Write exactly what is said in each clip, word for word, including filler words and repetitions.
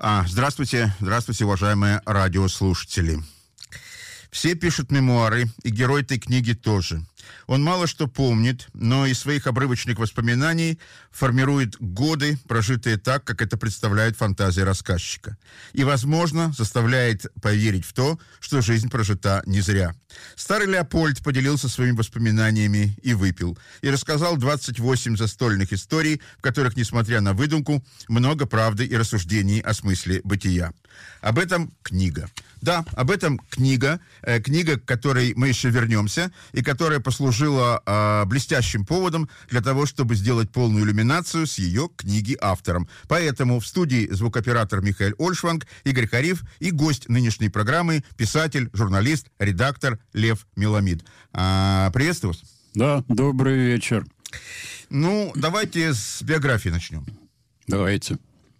А, здравствуйте, здравствуйте, уважаемые радиослушатели. Все пишут мемуары, и герой этой книги тоже. Он мало что помнит, но из своих обрывочных воспоминаний формирует годы, прожитые так, как это представляет фантазия рассказчика. И, возможно, заставляет поверить в то, что жизнь прожита не зря. Старый Леопольд поделился своими воспоминаниями и выпил. И рассказал двадцать восемь застольных историй, в которых, несмотря на выдумку, много правды и рассуждений о смысле бытия. Об этом книга. Да, об этом книга, э, книга, к которой мы еще вернемся, и которая послужила э, блестящим поводом для того, чтобы сделать полную иллюминацию с ее книги автором. Поэтому в студии звукооператор Михаил Ольшванг, Игорь Хариф и гость нынешней программы, писатель, журналист, редактор Лев Меламид. А, приветствую вас. Да, добрый вечер. Ну, давайте с биографии начнем. Давайте.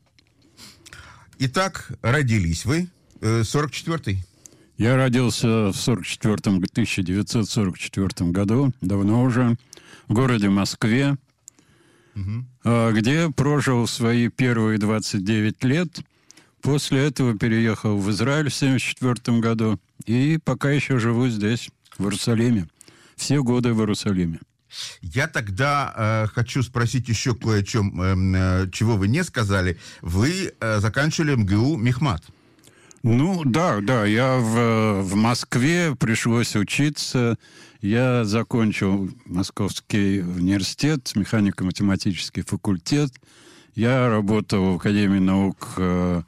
Итак, родились вы сорок четвёртый. Я родился в сорок четвёртом, тысяча девятьсот сорок четвёртом году, давно уже, в городе Москве, угу. где прожил свои первые двадцать девять лет. После этого переехал в Израиль в семьдесят четвёртом году и пока еще живу здесь, в Иерусалиме. Все годы в Иерусалиме. Я тогда э, хочу спросить еще кое о чем, э, чего вы не сказали. Вы э, заканчивали эм гэ у Мехмат. Ну, да, да, я в, в Москве, пришлось учиться. Я закончил Московский университет, механико-математический факультет. Я работал в Академии наук, э,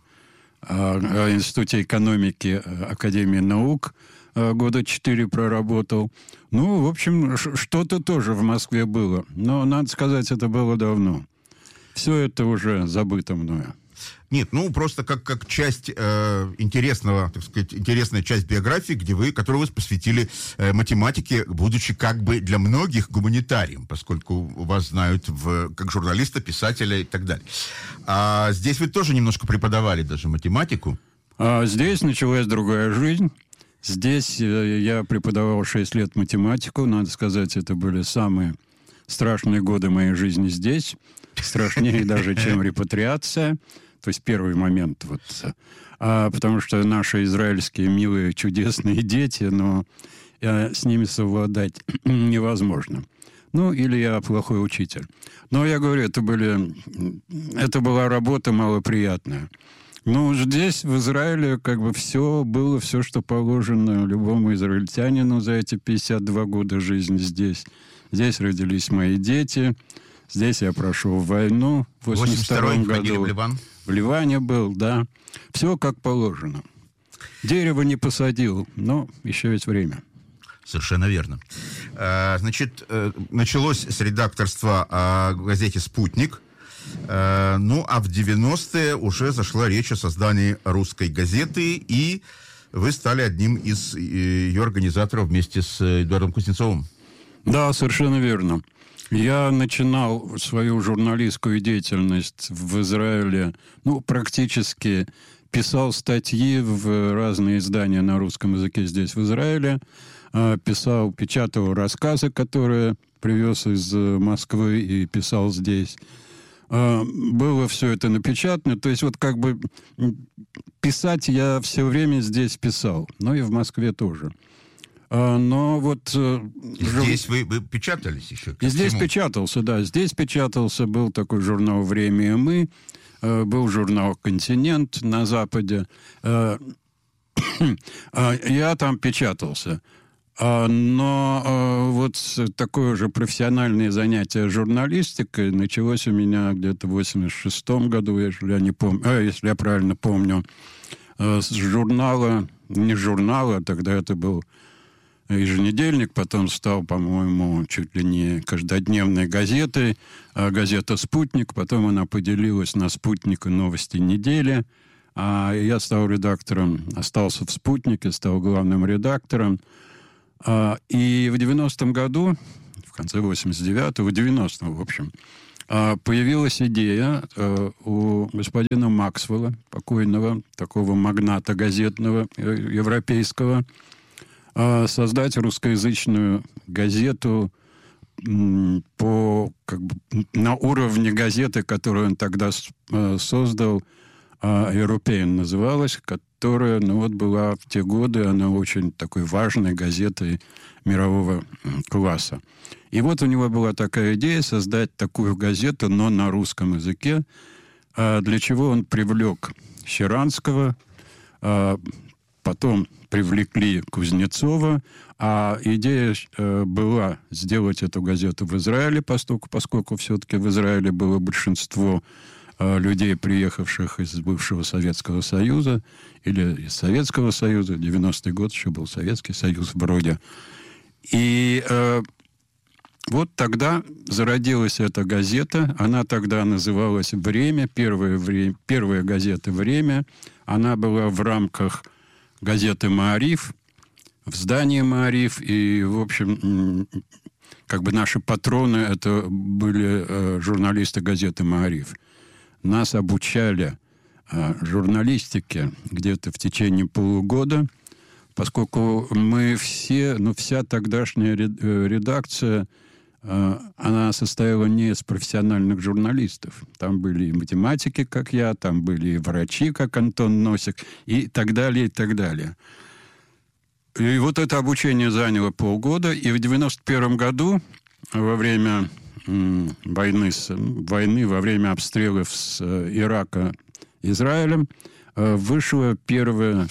э, Институте экономики Академии наук. Года четыре проработал. Ну, в общем, что-то тоже в Москве было. Но, надо сказать, это было давно. Все это уже забыто мною. Нет, ну, просто как, как часть э, интересного, так сказать, интересная часть биографии, где вы, которую вы посвятили э, математике, будучи как бы для многих гуманитарием, поскольку вас знают в, как журналиста, писателя и так далее. А здесь вы тоже немножко преподавали даже математику. А здесь началась другая жизнь. Здесь я преподавал шесть лет математику. Надо сказать, это были самые страшные годы моей жизни здесь. Страшнее даже, чем репатриация. То есть первый момент. Вот. А, потому что наши израильские милые, чудесные дети, но а, с ними совладать невозможно. Ну, или я плохой учитель. Но я говорю, это, были, это была работа малоприятная. Ну, здесь, в Израиле, как бы все было, все, что положено любому израильтянину за эти пятьдесят два года жизни здесь. Здесь родились мои дети. Здесь я прошел войну в восемьдесят втором году. В Ливан. В Ливане был, да. Все как положено. Дерево не посадил, но еще есть время. Совершенно верно. Значит, началось с редакторства о газете «Спутник». Ну, а в девяностые уже зашла речь о создании русской газеты, и вы стали одним из ее организаторов вместе с Эдуардом Кузнецовым. Да, совершенно верно. Я начинал свою журналистскую деятельность в Израиле, ну, практически писал статьи в разные издания на русском языке здесь, в Израиле, писал, печатал рассказы, которые привез из Москвы и писал здесь. Было все это напечатано. То есть вот как бы писать я все время здесь писал. Ну и в Москве тоже. Но вот... Здесь вы, вы печатались еще? И здесь печатался, да. Здесь печатался. Был такой журнал «Время и мы». Был журнал «Континент» на Западе. Я там печатался. Но вот такое же профессиональное занятие журналистикой началось у меня где-то в восемьдесят шестом году, если я, не помню, а, если я правильно помню, с журнала, не журнала, тогда это был еженедельник, потом стал, по-моему, чуть ли не каждодневной газетой, газета «Спутник», потом она поделилась на «Спутник» и «Новости недели», а я стал редактором, остался в «Спутнике», стал главным редактором. И в девяностом году, в конце восемьдесят девятого, в девяностом, в общем, появилась идея у господина Максвелла, покойного, такого магната газетного европейского, создать русскоязычную газету по, как бы, на уровне газеты, которую он тогда создал, «Европеен» называлась, которая, ну вот, была в те годы, она очень такой важной газетой мирового класса. И вот у него была такая идея создать такую газету, но на русском языке, для чего он привлек Щеранского, потом привлекли Кузнецова, а идея была сделать эту газету в Израиле, поскольку, поскольку все-таки в Израиле было большинство людей, приехавших из бывшего Советского Союза или из Советского Союза. девяностый год еще был Советский Союз вроде. И э, вот тогда зародилась эта газета. Она тогда называлась «Время», первая, время, первая газета «Время». Она была в рамках газеты «Маариф», в здании «Маариф». И, в общем, как бы наши патроны это были э, журналисты газеты «Маариф». Нас обучали э, журналистике где-то в течение полугода, поскольку мы все, ну, вся тогдашняя редакция, э, она состояла не из профессиональных журналистов. Там были и математики, как я, там были и врачи, как Антон Носик, и так далее, и так далее. И вот это обучение заняло полгода, и в девяносто первом году, во время м, войны, с, войны, во время обстрелов с э, Ирака Израилем, э, вышла первая,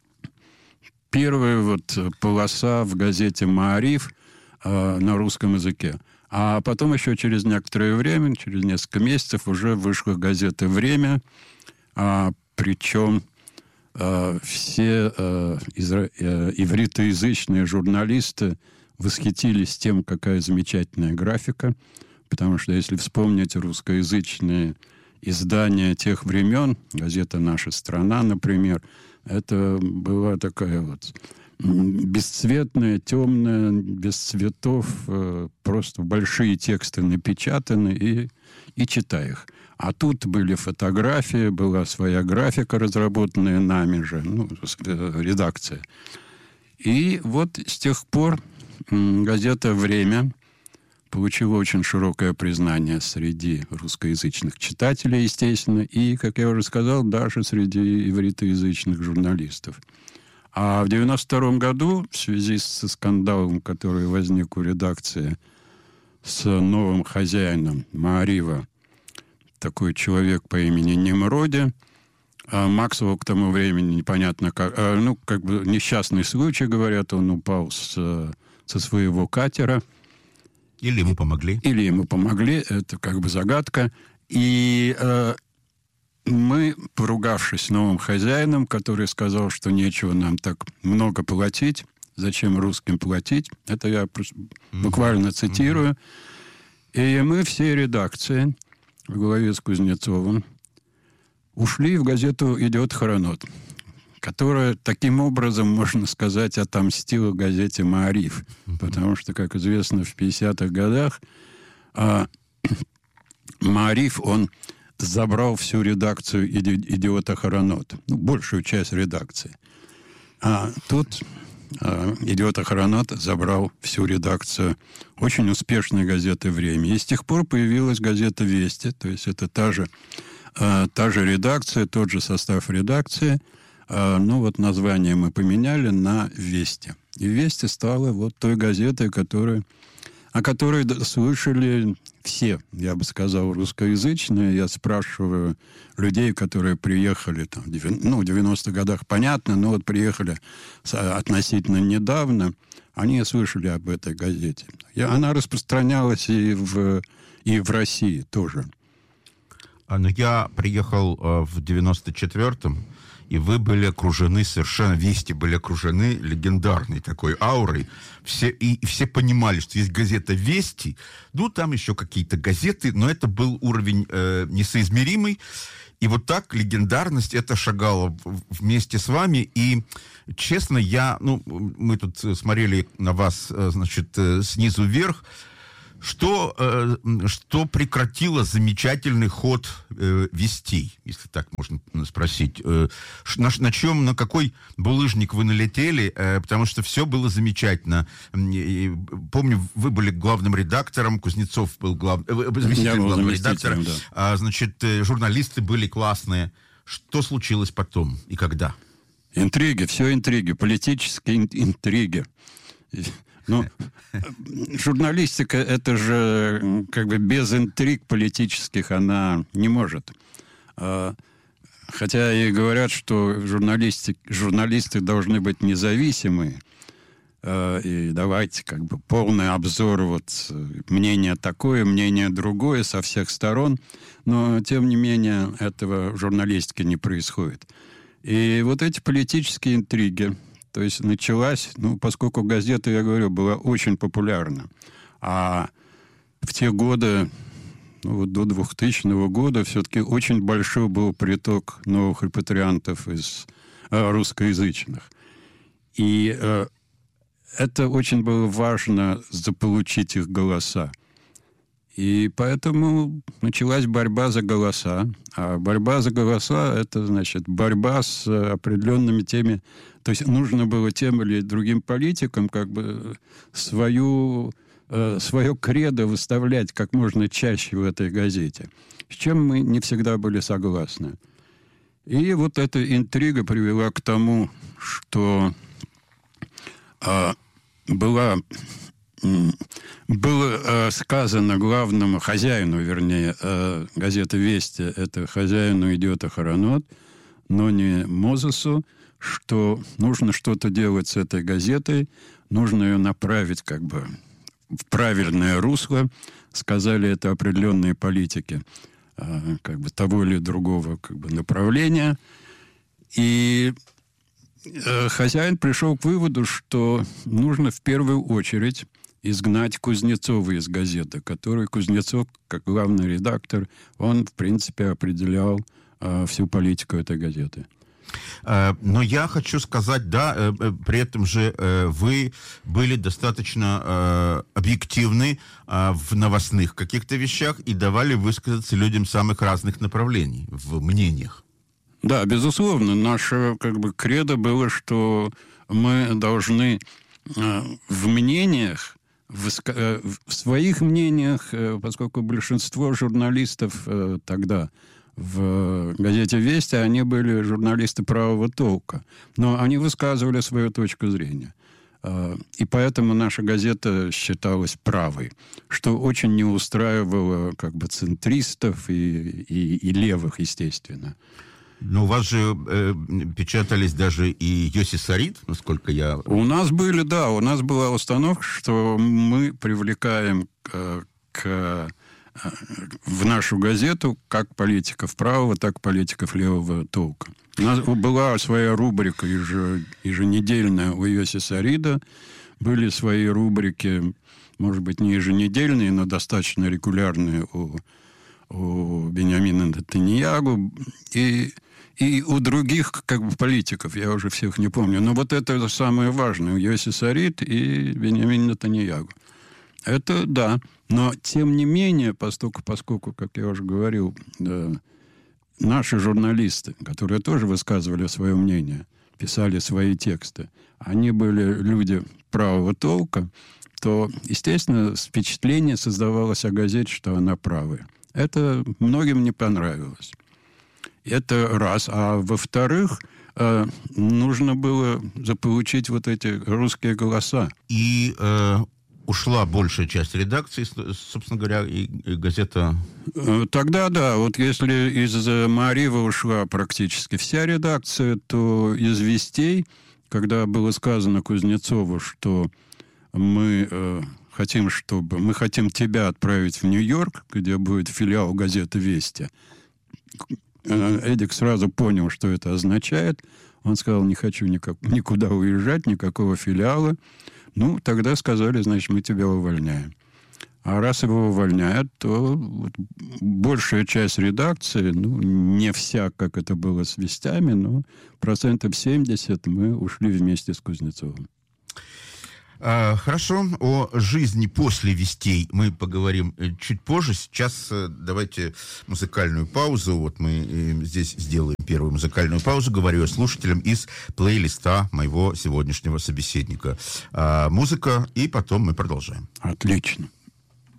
первая вот полоса в газете «Маариф» э, на русском языке. А потом еще через некоторое время, через несколько месяцев, уже вышла газета «Время», а, причем э, все э, изра... э, ивритоязычные журналисты восхитились тем, какая замечательная графика, потому что, если вспомнить русскоязычные издания тех времен, газета «Наша страна», например, это была такая вот бесцветная, темная, без цветов, просто большие тексты напечатаны, и, и читай их. А тут были фотографии, была своя графика, разработанная нами же, ну, редакция. И вот с тех пор газета «Время» получила очень широкое признание среди русскоязычных читателей, естественно, и, как я уже сказал, даже среди ивритоязычных журналистов. А в девяносто втором году, в связи со скандалом, который возник у редакции с новым хозяином Маарива, такой человек по имени Немроди, а Максвелл к тому времени непонятно как... А, ну, как бы несчастный случай, говорят, он упал с, со своего катера. Или ему помогли. Или ему помогли, это как бы загадка. И э, мы, поругавшись с новым хозяином, который сказал, что нечего нам так много платить, зачем русским платить, это я mm-hmm. буквально цитирую, mm-hmm. и мы все редакции в главе с Кузнецовым ушли в газету «Идет хоронот», которая таким образом, можно сказать, отомстила газете «Маариф». Mm-hmm. Потому что, как известно, в пятидесятых годах а, «Маариф», он забрал всю редакцию «Идиота хоронот», ну, большую часть редакции. А тут а, «Идиота хоронот» забрал всю редакцию очень успешной газеты «Время». И с тех пор появилась газета «Вести», то есть это та же, а, та же редакция, тот же состав редакции. Ну, вот название мы поменяли на «Вести». И «Вести» стала вот той газетой, которая, о которой слышали все, я бы сказал, русскоязычные. Я спрашиваю людей, которые приехали, там, ну, в девяностых годах, понятно, но вот приехали относительно недавно, они слышали об этой газете. И она распространялась и в, и в России тоже. Но я приехал в девяносто четвёртом, и вы были окружены совершенно, «Вести» были окружены легендарной такой аурой. Все, и, и все понимали, что есть газета «Вести», ну, там еще какие-то газеты, но это был уровень э, несоизмеримый. И вот так легендарность это шагала вместе с вами. И, честно, я, ну, мы тут смотрели на вас, значит, снизу вверх, Что, э, что прекратило замечательный ход э, «Вестей», если так можно спросить? Э, на, на чем, на какой булыжник вы налетели? Э, потому что все было замечательно. И, помню, вы были главным редактором, Кузнецов был глав... э, заместителем главного редактора. Да. А, значит, э, журналисты были классные. Что случилось потом и когда? Интриги, все интриги, политические интриги. Ну, журналистика, это же как бы без интриг политических она не может. Хотя и говорят, что журналисты, журналисты должны быть независимые. И давайте как бы полный обзор, вот мнение такое, мнение другое со всех сторон. Но, тем не менее, этого в журналистике не происходит. И вот эти политические интриги, то есть началась, ну, поскольку газета, я говорю, была очень популярна, а в те годы, ну, вот до двухтысячного года все-таки очень большой был приток новых репатриантов из э, русскоязычных. И э, это очень было важно заполучить их голоса. И поэтому началась борьба за голоса. А борьба за голоса – это, значит, борьба с определенными теми... То есть нужно было тем или другим политикам как бы свою, э, свое кредо выставлять как можно чаще в этой газете, с чем мы не всегда были согласны. И вот эта интрига привела к тому, что э, была... Было э, сказано главному хозяину, вернее, э, газеты «Вести», это хозяину идиота Хоронот, но не Мозесу, что нужно что-то делать с этой газетой, нужно ее направить как бы в правильное русло. Сказали это определенные политики э, как бы того или другого как бы направления. И э, хозяин пришел к выводу, что нужно в первую очередь изгнать Кузнецова из газеты, который Кузнецов, как главный редактор, он, в принципе, определял э, всю политику этой газеты. Но я хочу сказать, да, при этом же вы были достаточно объективны в новостных каких-то вещах и давали высказаться людям самых разных направлений в мнениях. Да, безусловно. Наше как бы кредо было, что мы должны в мнениях, в, в своих мнениях, поскольку большинство журналистов тогда в газете «Вести», они были журналисты правого толка. Но они высказывали свою точку зрения. И поэтому наша газета считалась правой, что очень не устраивало как бы центристов и, и, и левых, естественно. Но у вас же э, печатались даже и Йоси Сарит, насколько я... У нас были, да, у нас была установка, что мы привлекаем э, к, э, в нашу газету как политиков правого, так и политиков левого толка. У нас была своя рубрика еж, еженедельная у Йоси Сарида, были свои рубрики, может быть, не еженедельные, но достаточно регулярные у, у Биньямина Нетаньяху и... И у других как бы политиков, я уже всех не помню. Но вот это самое важное. Йоси Сарит и Биньямин Нетаньяху. Это да. Но тем не менее, поскольку, поскольку как я уже говорил, да, наши журналисты, которые тоже высказывали свое мнение, писали свои тексты, они были люди правого толка, то, естественно, впечатление создавалось о газете, что она правая. Это многим не понравилось. Это раз. А во-вторых, э, нужно было заполучить вот эти русские голоса. И э, ушла большая часть редакции, собственно говоря, и, и газета... Тогда да. Вот если из Маарива ушла практически вся редакция, то из «Вестей», когда было сказано Кузнецову, что мы э, хотим, чтобы... Мы хотим тебя отправить в Нью-Йорк, где будет филиал газеты «Вести», Эдик сразу понял, что это означает. Он сказал, не хочу никак, никуда уезжать, никакого филиала. Ну, тогда сказали, значит, мы тебя увольняем. А раз его увольняют, то вот большая часть редакции, ну, не вся, как это было с «Вестями», но процентов семьдесят мы ушли вместе с Кузнецовым. Хорошо, о жизни после «Вестей» мы поговорим чуть позже. Сейчас давайте музыкальную паузу. Вот мы здесь сделаем первую музыкальную паузу. Говорю я слушателям из плейлиста моего сегодняшнего собеседника. Музыка, и потом мы продолжаем. Отлично.